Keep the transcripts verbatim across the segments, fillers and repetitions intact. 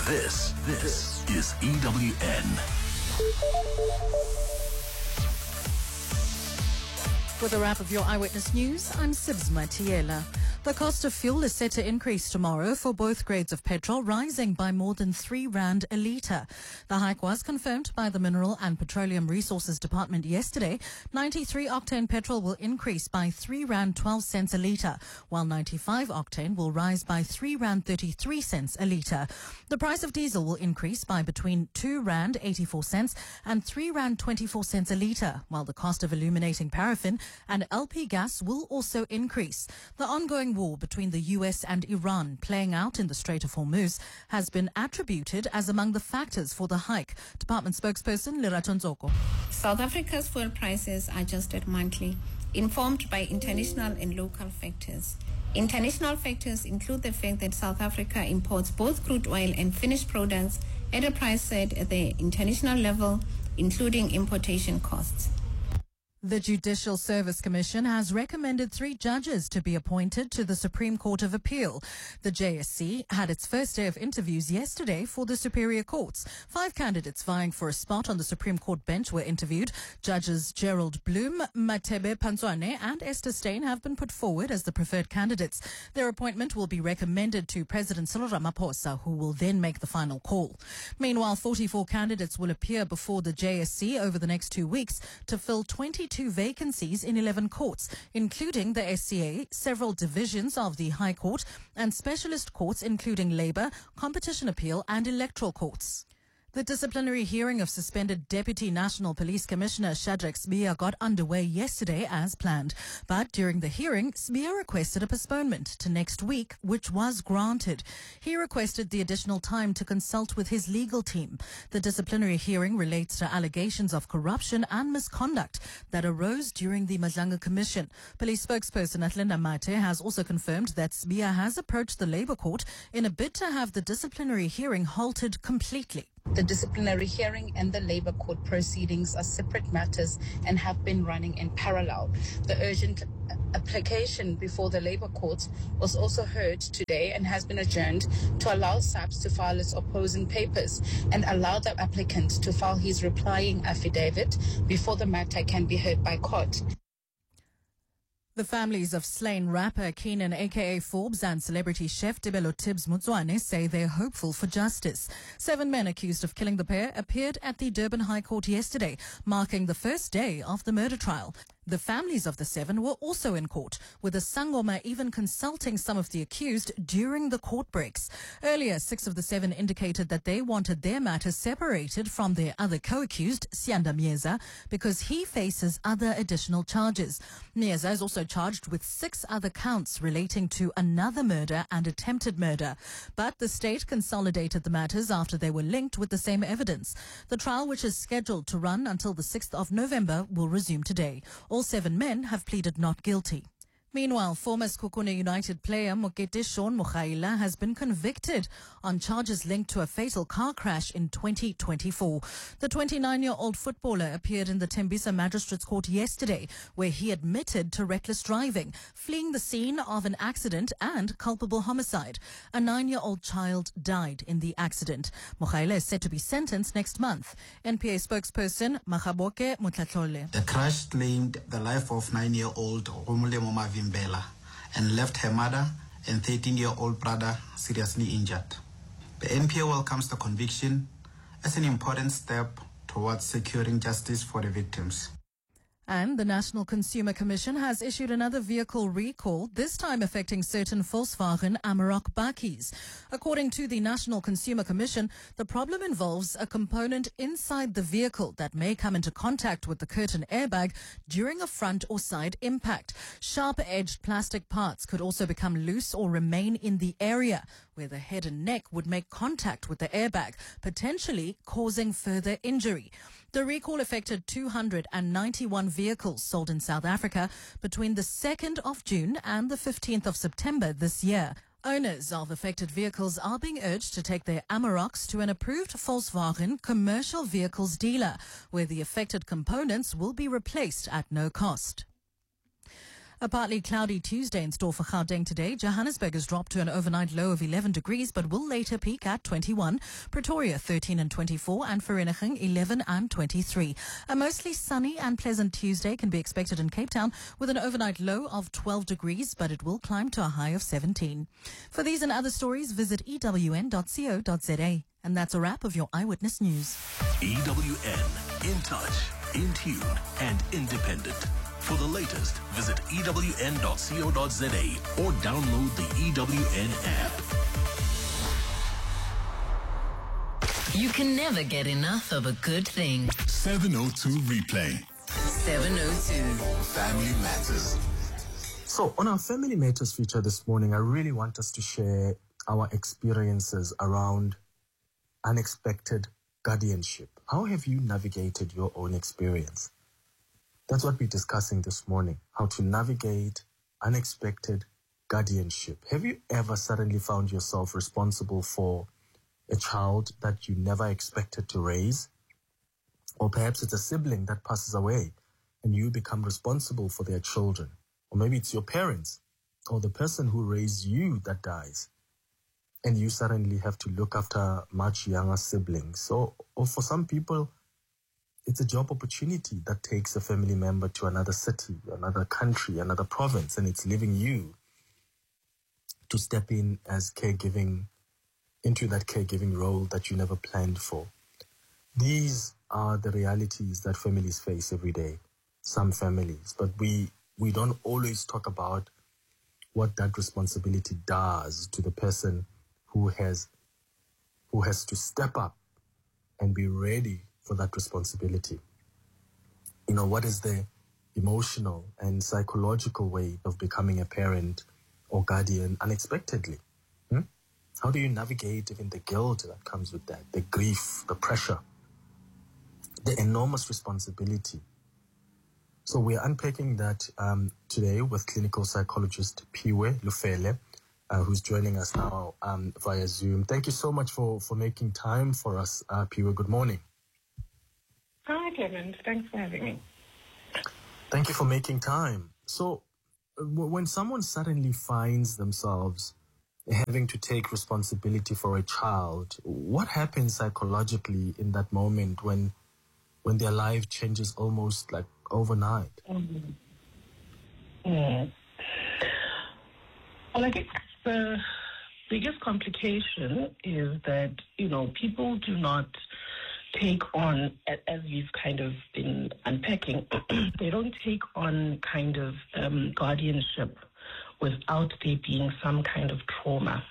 This, this is E W N. With a wrap of your Eyewitness News, I'm Sibs Matiela. The cost of fuel is set to increase tomorrow for both grades of petrol, rising by more than three rand a litre. The hike was confirmed by the Mineral and Petroleum Resources Department yesterday. ninety-three octane petrol will increase by three rand twelve cents a litre, while ninety-five octane will rise by three rand thirty-three cents a litre. The price of diesel will increase by between two rand eighty-four cents and three rand twenty-four cents a litre, while the cost of illuminating paraffin and L P gas will also increase. The ongoing war between the U S and Iran playing out in the Strait of Hormuz has been attributed as among the factors for the hike. Department spokesperson Lerato Nzoko. South Africa's fuel prices are adjusted monthly, informed by international and local factors. International factors include the fact that South Africa imports both crude oil and finished products at a price set at the international level, including importation costs. The Judicial Service Commission has recommended three judges to be appointed to the Supreme Court of Appeal. The J S C had its first day of interviews yesterday for the Superior Courts. Five candidates vying for a spot on the Supreme Court bench were interviewed. Judges Gerald Bloom, Matebe Panzwane and Esther Stein have been put forward as the preferred candidates. Their appointment will be recommended to President Cyril Ramaphosa, who will then make the final call. Meanwhile, forty-four candidates will appear before the J S C over the next two weeks to fill twenty-two vacancies in eleven courts, including the S C A, several divisions of the High Court, and specialist courts including Labour, Competition Appeal and Electoral Courts. The disciplinary hearing of suspended Deputy National Police Commissioner Shadrack Sibiya got underway yesterday as planned. But during the hearing, Sibiya requested a postponement to next week, which was granted. He requested the additional time to consult with his legal team. The disciplinary hearing relates to allegations of corruption and misconduct that arose during the Madlanga Commission. Police spokesperson Athlenda Mate has also confirmed that Sibiya has approached the Labour Court in a bid to have the disciplinary hearing halted completely. The disciplinary hearing and the Labour Court proceedings are separate matters and have been running in parallel. The urgent application before the Labour Court was also heard today and has been adjourned to allow S A P S to file its opposing papers and allow the applicant to file his replying affidavit before the matter can be heard by court. The families of slain rapper Keenan aka Forbes and celebrity chef Tebelo Tibbs Mutswane say they're hopeful for justice. Seven men accused of killing the pair appeared at the Durban High Court yesterday, marking the first day of the murder trial. The families of the seven were also in court, with the Sangoma even consulting some of the accused during the court breaks. Earlier, six of the seven indicated that they wanted their matter separated from their other co-accused, Sianda Mieza, because he faces other additional charges. Mieza is also charged with six other counts relating to another murder and attempted murder. But the state consolidated the matters after they were linked with the same evidence. The trial, which is scheduled to run until the sixth of November, will resume today. All seven men have pleaded not guilty. Meanwhile, former Sekhukhune United player Mokete Shaun Mokhaila has been convicted on charges linked to a fatal car crash in twenty twenty-four. The twenty-nine-year-old footballer appeared in the Tembisa Magistrates Court yesterday, where he admitted to reckless driving, fleeing the scene of an accident and culpable homicide. A nine-year-old child died in the accident. Mokhaila is set to be sentenced next month. N P A spokesperson Makhaboke Mutlatlole. The crash claimed the life of nine-year-old Romulemo Mavi Mbela and left her mother and thirteen-year-old brother seriously injured. The N P A welcomes the conviction as an important step towards securing justice for the victims. And the National Consumer Commission has issued another vehicle recall, this time affecting certain Volkswagen Amarok bakkies. According to the National Consumer Commission, the problem involves a component inside the vehicle that may come into contact with the curtain airbag during a front or side impact. Sharp-edged plastic parts could also become loose or remain in the area where the head and neck would make contact with the airbag, potentially causing further injury. The recall affected two hundred ninety-one vehicles sold in South Africa between the second of June and the fifteenth of September this year. Owners of affected vehicles are being urged to take their Amaroks to an approved Volkswagen commercial vehicles dealer, where the affected components will be replaced at no cost. A partly cloudy Tuesday in store for Gauteng today. Johannesburg has dropped to an overnight low of eleven degrees, but will later peak at twenty-one. Pretoria thirteen and twenty-four, and Vereeniging eleven and twenty-three. A mostly sunny and pleasant Tuesday can be expected in Cape Town with an overnight low of twelve degrees, but it will climb to a high of seventeen. For these and other stories, visit E W N dot co dot za. And that's a wrap of your Eyewitness News. E W N, in touch, in tune, and independent. For the latest, visit E W N dot co dot za or download the E W N app. You can never get enough of a good thing. seven oh two replay. seven oh two. Family Matters. So on our Family Matters feature this morning, I really want us to share our experiences around unexpected guardianship. How have you navigated your own experience? That's what we're discussing this morning, how to navigate unexpected guardianship. Have you ever suddenly found yourself responsible for a child that you never expected to raise? Or perhaps it's a sibling that passes away and you become responsible for their children. Or maybe it's your parents or the person who raised you that dies, and you suddenly have to look after much younger siblings. So, or for some people, it's a job opportunity that takes a family member to another city, another country, another province, and it's leaving you to step in as caregiving, into that caregiving role that you never planned for. These are the realities that families face every day, some families, but we, we don't always talk about what that responsibility does to the person who has, who has to step up and be ready for that responsibility. You know, what is the emotional and psychological weight of becoming a parent or guardian unexpectedly? Hmm? How do you navigate even the guilt that comes with that, the grief, the pressure, the enormous responsibility? So we're unpacking that um, today with clinical psychologist Piwe Lufele, uh, who's joining us now um, via Zoom. Thank you so much for, for making time for us, uh, Piwe. Good morning. Hi, Clement. Thanks for having me. Thank you for making time. So w- when someone suddenly finds themselves having to take responsibility for a child, what happens psychologically in that moment when when their life changes almost like overnight? Mm-hmm. Mm. Well, I think the biggest complication is that, you know, people do not take on, as we've kind of been unpacking, they don't take on kind of um, guardianship without there being some kind of trauma.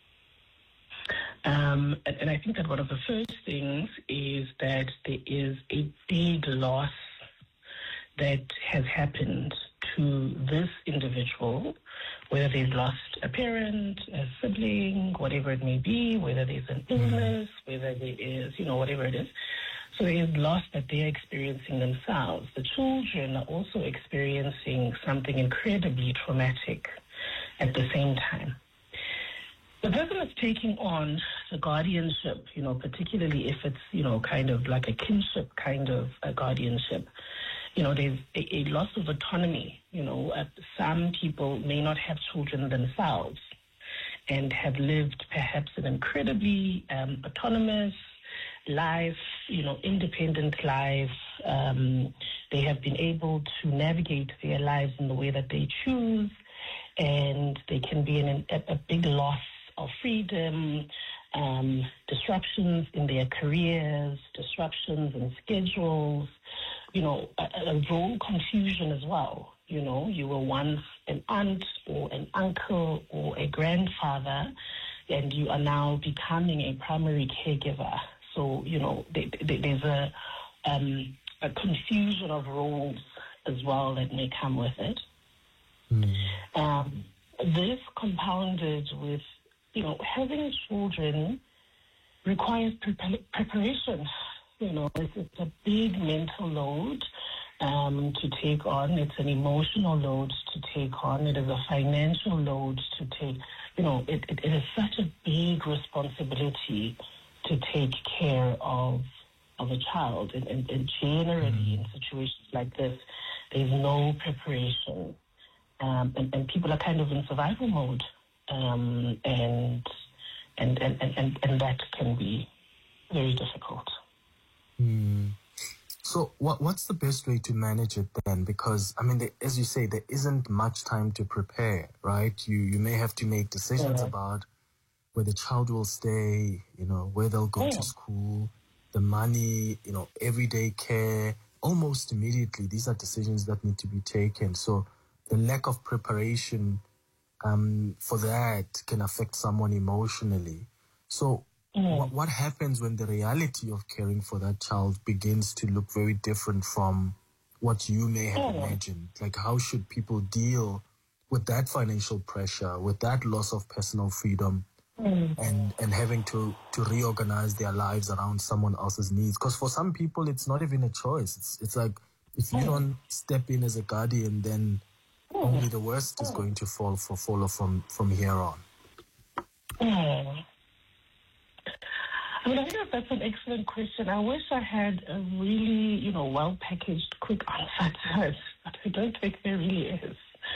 Um, and, and I think that one of the first things is that there is a big loss that has happened to this individual, whether they've lost a parent, a sibling, whatever it may be, whether there's an illness, whether there is, you know, whatever it is. So there is loss that they're experiencing themselves. The children are also experiencing something incredibly traumatic at the same time. The person that's taking on the guardianship, you know, particularly if it's, you know, kind of like a kinship kind of a guardianship, you know, there's a, a loss of autonomy. You know, uh, some people may not have children themselves and have lived perhaps an incredibly um, autonomous life, you know, independent life. Um, they have been able to navigate their lives in the way that they choose, and they can be in a, a big loss of freedom, um, disruptions in their careers, disruptions in schedules, you know, a, a role confusion as well. You know, you were once an aunt or an uncle or a grandfather, and you are now becoming a primary caregiver. So, you know, they, they, there's a, um, a confusion of roles as well that may come with it. Mm. Um, this compounded with, you know, having children requires pre- preparation. You know, it's, it's a big mental load um, to take on. It's an emotional load to take on. It is a financial load to take. You know, it, it, it is such a big responsibility to take care of of a child. And, and, and generally, in situations like this, there's no preparation um, and, and people are kind of in survival mode, um, and, and, and, and, and that can be very difficult. Mm. So what what's the best way to manage it then? Because, I mean, there, as you say, there isn't much time to prepare, right? You you may have to make decisions yeah. about where the child will stay, you know, where they'll go yeah. to school, the money, you know, everyday care, almost immediately. These are decisions that need to be taken. So the lack of preparation um, for that can affect someone emotionally. So mm. what, what happens when the reality of caring for that child begins to look very different from what you may have mm. imagined? Like, how should people deal with that financial pressure, with that loss of personal freedom, mm. and, and having to, to reorganize their lives around someone else's needs? Because for some people, it's not even a choice. It's, it's like, if you mm. don't step in as a guardian, then mm. only the worst is going to fall for follow from, from here on. Mm. I mean, I think that's an excellent question. I wish I had a really, you know, well-packaged, quick answer to it, but I don't think there really is.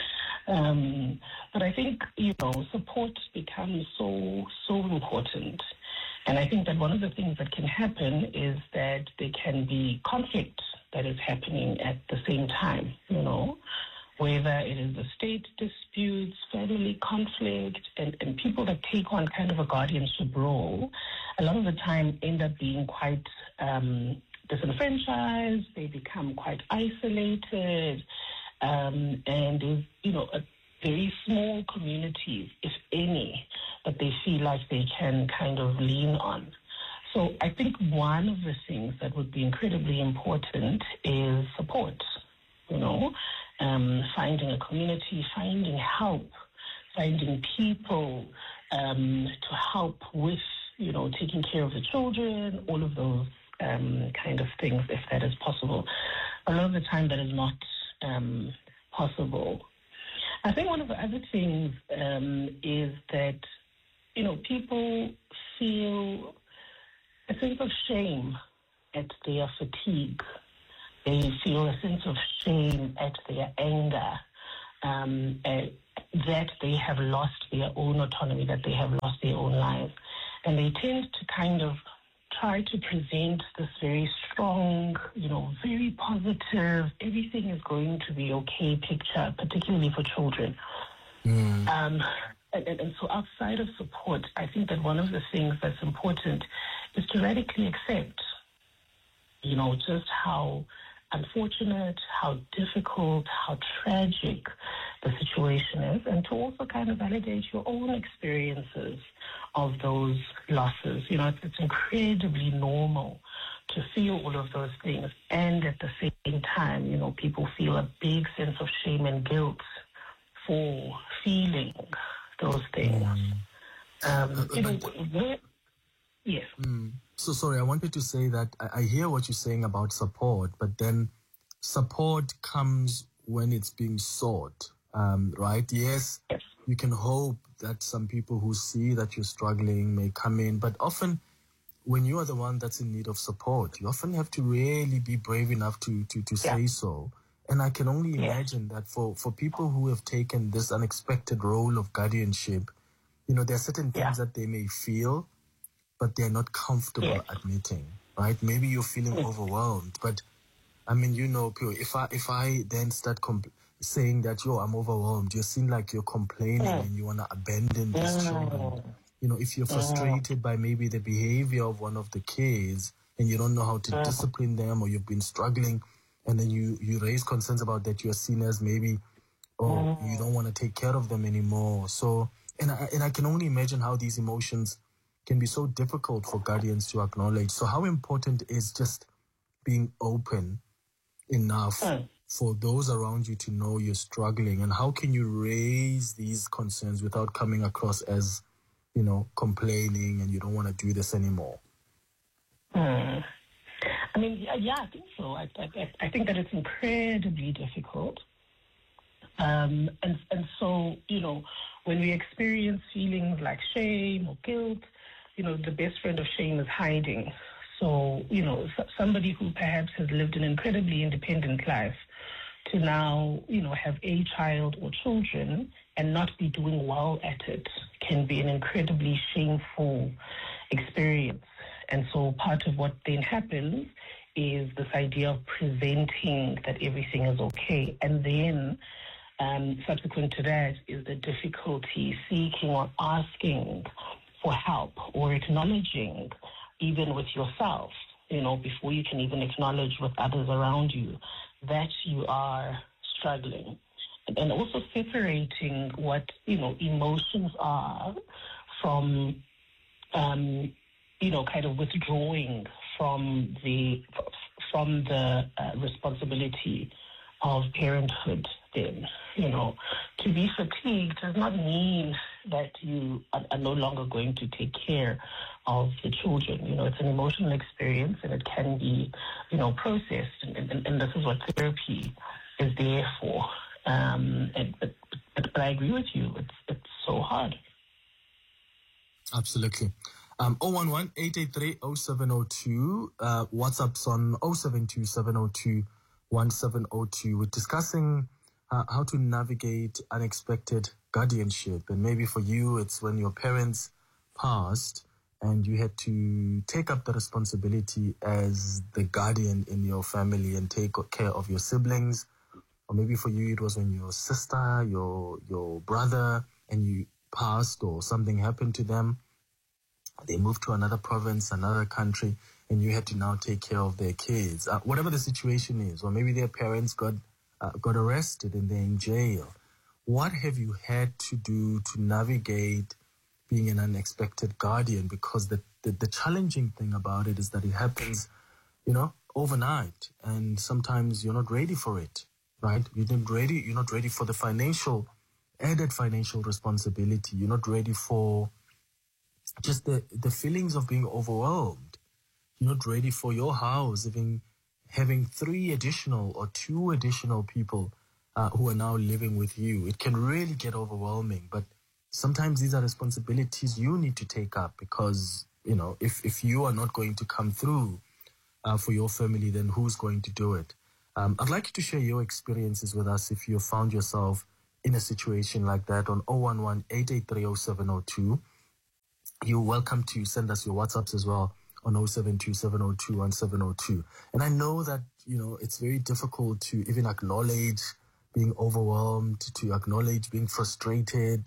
Um, but I think, you know, support becomes so, so important. And I think that one of the things that can happen is that there can be conflict that is happening at the same time, you know, whether it is the state disputes, family conflict, and, and people that take on kind of a guardianship role, a lot of the time end up being quite um, disenfranchised, they become quite isolated, um, and there's, you know, a very small communities, if any, that they feel like they can kind of lean on. So I think one of the things that would be incredibly important is support, you know, um, finding a community, finding help, finding people um, to help with, you know, taking care of the children, all of those um, kind of things, if that is possible. A lot of the time that is not um, possible. I think one of the other things um, is that, you know, people feel a sense of shame at their fatigue. They feel a sense of shame at their anger, um, uh, that they have lost their own autonomy, that they have lost their own lives. And they tend to kind of try to present this very strong, you know, very positive, everything is going to be okay picture, particularly for children. Mm. Um, and, and, and so outside of support, I think that one of the things that's important is to radically accept, you know, just how unfortunate, how difficult, how tragic the situation is, and to also kind of validate your own experiences of those losses. You know, it's, it's incredibly normal to feel all of those things, and at the same time, you know, people feel a big sense of shame and guilt for feeling those things. Mm. Um, you know, where, yes. Mm. So sorry, I wanted to say that I, I hear what you're saying about support, but then support comes when it's being sought, um, right? Yes, yes, you can hope that some people who see that you're struggling may come in, but often when you are the one that's in need of support, you often have to really be brave enough to to, to yeah. say so. And I can only imagine yeah. that for, for people who have taken this unexpected role of guardianship, you know, there are certain things yeah. that they may feel, but they're not comfortable yeah. admitting, right? Maybe you're feeling yeah. overwhelmed, but I mean, you know, if I if I then start compl- saying that, yo, I'm overwhelmed, you seem like you're complaining yeah. and you want to abandon these yeah. children. You know, if you're frustrated yeah. by maybe the behavior of one of the kids and you don't know how to yeah. discipline them, or you've been struggling, and then you, you raise concerns about that, you're seen as maybe, oh, yeah. you don't want to take care of them anymore. So, and I, and I can only imagine how these emotions can be so difficult for guardians to acknowledge. So how important is just being open enough mm. for those around you to know you're struggling? And how can you raise these concerns without coming across as, you know, complaining and you don't want to do this anymore? Mm. I mean, yeah, yeah, I think so. I, I, I think that it's incredibly difficult. Um, and, and so, you know, when we experience feelings like shame or guilt, you know, the best friend of shame is hiding. So, you know, somebody who perhaps has lived an incredibly independent life, to now, you know, have a child or children and not be doing well at it can be an incredibly shameful experience. And so part of what then happens is this idea of presenting that everything is okay. And then um, subsequent to that is the difficulty seeking or asking for help or acknowledging even with yourself, you know, before you can even acknowledge with others around you that you are struggling. And also separating what, you know, emotions are from, um, you know, kind of withdrawing from the from the uh, responsibility of parenthood. Then, you know, to be fatigued does not mean that you are, are no longer going to take care of the children. You know, it's an emotional experience, and it can be, you know, processed, and, and, and this is what therapy is there for. Um, and, but, but, but I agree with you. It's it's so hard. Absolutely. Um, zero one one, eight eight three, zero seven zero two. Uh, WhatsApp's on zero seven two, seven zero two, one seven zero two. We're discussing uh, how to navigate unexpected guardianship. And maybe for you, it's when your parents passed and you had to take up the responsibility as the guardian in your family and take care of your siblings. Or maybe for you, it was when your sister, your your brother, and you passed or something happened to them. They moved to another province, another country, and you had to now take care of their kids. Uh, whatever the situation is, or maybe their parents got uh, got arrested and they're in jail. What have you had to do to navigate being an unexpected guardian? Because the, the, the challenging thing about it is that it happens, you know, overnight, and sometimes you're not ready for it. Right? You're not ready. You're not ready for the financial, added financial responsibility. You're not ready for just the, the feelings of being overwhelmed. You're not ready for your house, even having three additional or two additional people uh, who are now living with you. It can really get overwhelming. But sometimes these are responsibilities you need to take up because, you know, if, if you are not going to come through uh, for your family, then who's going to do it? Um, I'd like you to share your experiences with us if you found yourself in a situation like that on zero one one, eight eight three, zero seven zero two. You're welcome to send us your WhatsApps as well on zero seven two, seven zero two, one seven zero two. And I know that, you know, it's very difficult to even acknowledge being overwhelmed, to acknowledge being frustrated.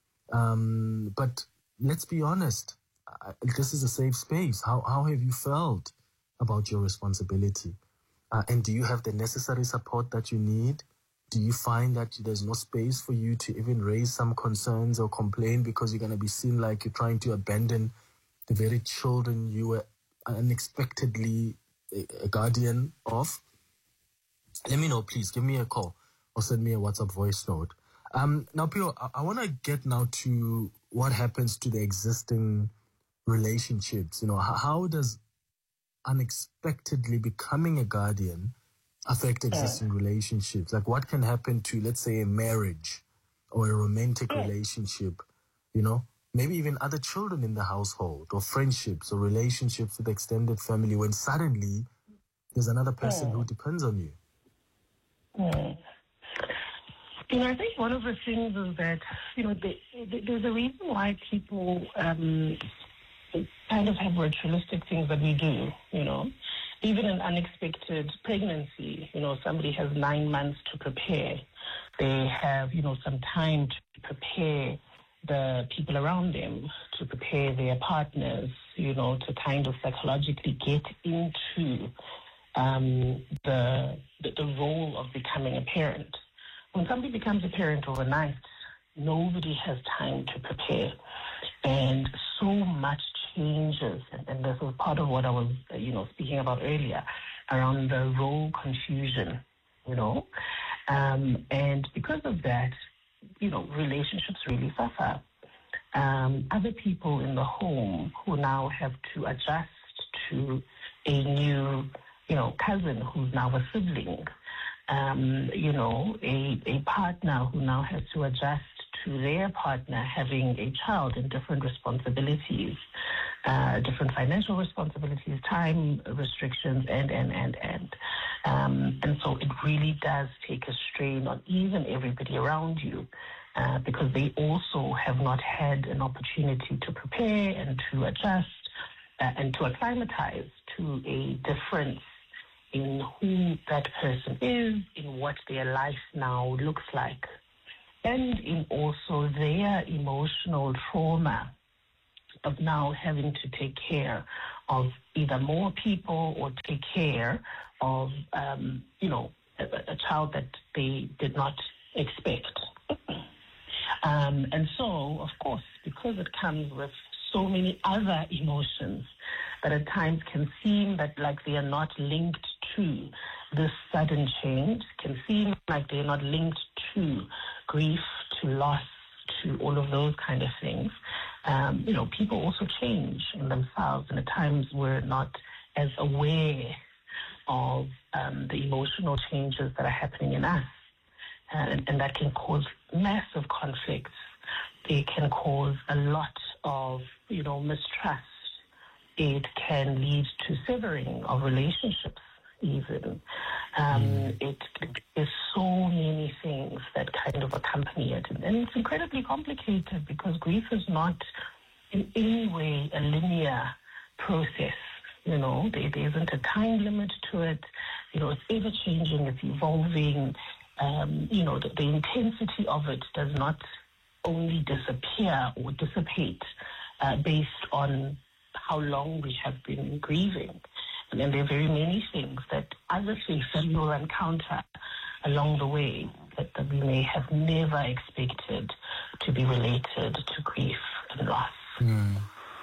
Um, but let's be honest, uh, this is a safe space. How, how have you felt about your responsibility? Uh, and do you have the necessary support that you need? Do you find that there's no space for you to even raise some concerns or complain because you're going to be seen like you're trying to abandon the very children you were unexpectedly a, a guardian of? Let me know, please. Give me a call or send me a WhatsApp voice note. Um, now, Pio, I, I want to get now to what happens to the existing relationships. You know, how, how does unexpectedly becoming a guardian affect existing yeah. relationships? Like what can happen to, let's say, a marriage or a romantic yeah. relationship, you know, maybe even other children in the household or friendships or relationships with extended family when suddenly there's another person yeah. who depends on you? Yeah. You know, I think one of the things is that, you know, the, the, there's a reason why people um, kind of have ritualistic things that we do, you know. Even an unexpected pregnancy, you know, somebody has nine months to prepare. They have, you know, some time to prepare the people around them, to prepare their partners, you know, to kind of psychologically get into um, the, the the role of becoming a parent. When somebody becomes a parent overnight, nobody has time to prepare. And so much changes, and this is part of what I was, you know, speaking about earlier, around the role confusion, you know. Um, and because of that, you know, relationships really suffer. Um, other people in the home who now have to adjust to a new, you know, cousin who's now a sibling, um, you know, a, a partner who now has to adjust to their partner having a child and different responsibilities. uh, different financial responsibilities, time restrictions, and, and, and, and. Um, and so it really does take a strain on even everybody around you, uh, because they also have not had an opportunity to prepare and to adjust uh, and to acclimatize to a difference in who that person is, in what their life now looks like, and in also their emotional trauma of now having to take care of either more people or take care of, um, you know, a, a child that they did not expect. um, and so, of course, because it comes with so many other emotions that at times can seem that like they are not linked to this sudden change, can seem like they're not linked to grief, to loss, to all of those kind of things. Um, you know, people also change in themselves, and at times we're not as aware of um, the emotional changes that are happening in us. And, and that can cause massive conflicts. They can cause a lot of, you know, mistrust. It can lead to severing of relationships even. Um, mm. it, there's so many things that kind of accompany it. And it's incredibly complicated because grief is not in any way a linear process. You know, there, there isn't a time limit to it. You know, it's ever changing, it's evolving. Um, you know, the, the intensity of it does not only disappear or dissipate uh, based on how long we have been grieving. And then there are very many things that other things that we will encounter along the way that, that we may have never expected to be related to grief and loss. Mm.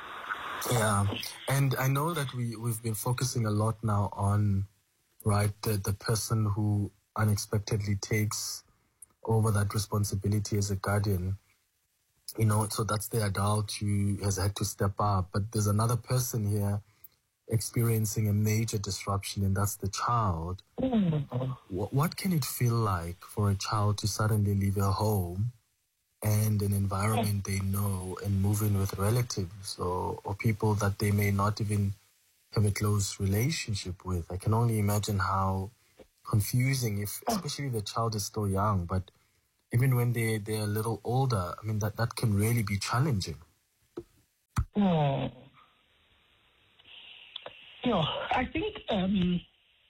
Yeah, and I know that we, we've been focusing a lot now on, right, the, the person who unexpectedly takes over that responsibility as a guardian. You know, so that's the adult who has had to step up. But there's another person here experiencing a major disruption, and that's the child. Mm-hmm. What, what can it feel like for a child to suddenly leave a home and an environment they know and move in with relatives or, or people that they may not even have a close relationship with? I can only imagine how confusing, if especially the child is still young, but even when they, they're a little older, I mean, that, that can really be challenging. Mm. You know, I think um,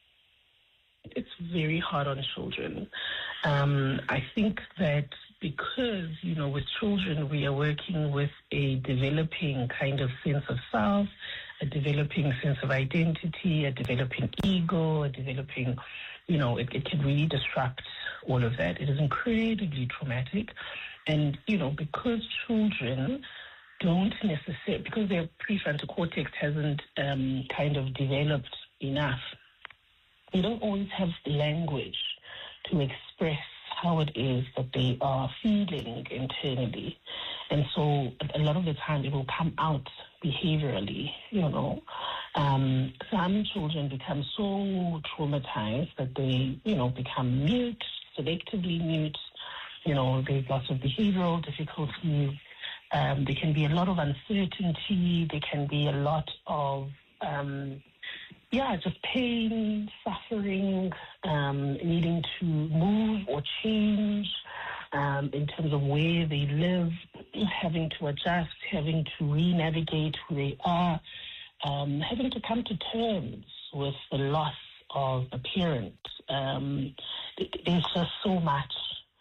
it's very hard on children. Um, I think that because, you know, with children, we are working with a developing kind of sense of self, a developing sense of identity, a developing ego, a developing, you know, it, it can really disrupt all of that. It is incredibly traumatic. And, you know, because children don't necessarily, because their prefrontal cortex hasn't um, kind of developed enough, they don't always have language to express how it is that they are feeling internally. And so a lot of the time it will come out behaviorally, you know. Um, some children become so traumatized that they, you know, become mute, selectively mute. You know, there's lots of behavioral difficulties. Um, there can be a lot of uncertainty. There can be a lot of, um, yeah, just pain, suffering, um, needing to move or change um, in terms of where they live, having to adjust, having to re-navigate who they are, um, having to come to terms with the loss of a parent. Um, there's just so much.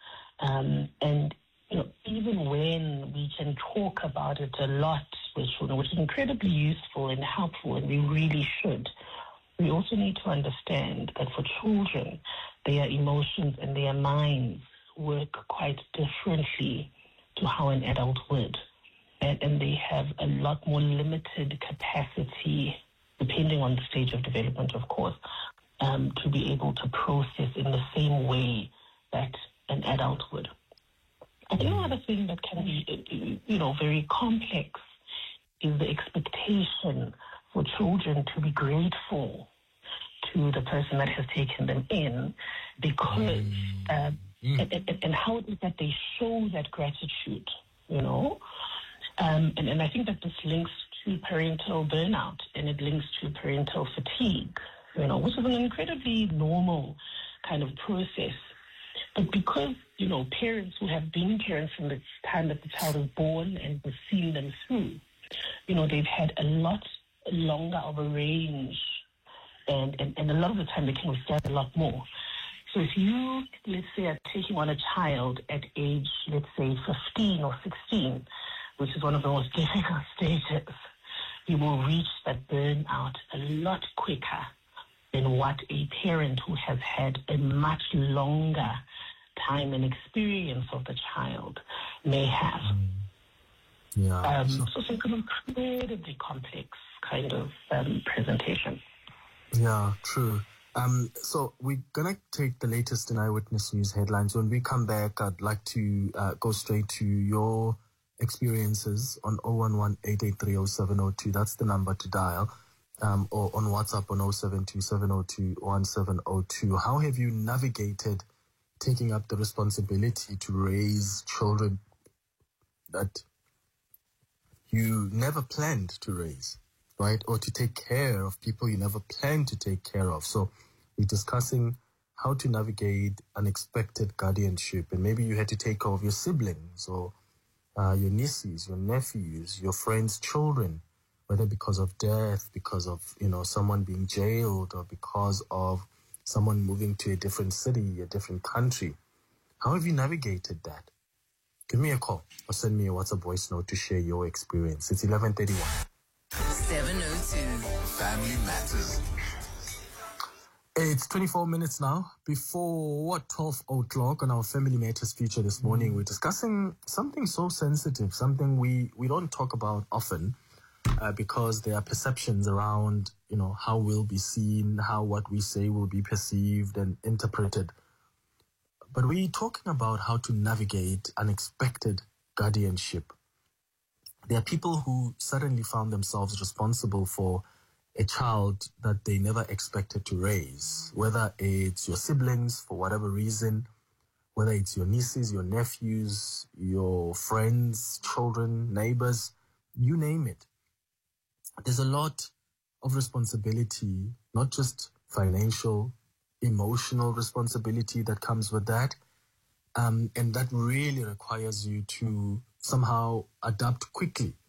Um, and you know, even when we can talk about it a lot with children, which is incredibly useful and helpful, and we really should, we also need to understand that for children, their emotions and their minds work quite differently to how an adult would. And, and they have a lot more limited capacity, depending on the stage of development, of course, um, to be able to process in the same way that an adult would. And another thing that can be, you know, very complex is the expectation for children to be grateful to the person that has taken them in, because uh, mm. and, and how it is that they show that gratitude, you know. Um, and, and I think that this links to to parental burnout and it links to parental fatigue, you know, which is an incredibly normal kind of process. But because, you know, parents who have been parents from the time that the child is born and we've seen them through, you know, they've had a lot longer of a range and, and, and a lot of the time they can withstand a lot more. So if you, let's say, are taking on a child at age, let's say, fifteen or sixteen, which is one of the most difficult stages, you will reach that burnout a lot quicker than what a parent who has had a much longer time and experience of the child may have. Mm. Yeah. Um, so, so it's an incredibly complex kind of um, presentation. Yeah, true. Um, so we're going to take the latest in Eyewitness News headlines. When we come back, I'd like to uh, go straight to your experiences on zero one one, eight eight three, zero seven zero two. That's the number to dial. Um, or on WhatsApp on zero seven two, seven zero two, one seven zero two. How have you navigated taking up the responsibility to raise children that you never planned to raise, right? Or to take care of people you never planned to take care of. So we're discussing how to navigate unexpected guardianship. And maybe you had to take care of your siblings or uh, your nieces, your nephews, your friends' children, whether because of death, because of, you know, someone being jailed, or because of someone moving to a different city, a different country. How have you navigated that? Give me a call or send me a WhatsApp voice note to share your experience. It's eleven thirty-one. seven oh two. Family Matters. It's twenty-four minutes now before what twelve o'clock on our Family Matters feature this morning. We're discussing something so sensitive, something we, we don't talk about often uh, because there are perceptions around, you know, how we'll be seen, how what we say will be perceived and interpreted. But we're talking about how to navigate unexpected guardianship. There are people who suddenly found themselves responsible for a child that they never expected to raise, whether it's your siblings for whatever reason, whether it's your nieces, your nephews, your friends, children, neighbors, you name it. There's a lot of responsibility, not just financial, emotional responsibility that comes with that. Um, and that really requires you to somehow adapt quickly